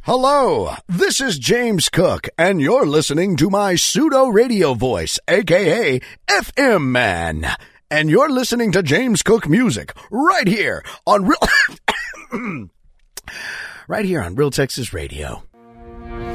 Hello, this is James Cook, and you're listening to my pseudo radio voice, aka FM Man. And you're listening to James Cook Music right here on Real Texas Radio.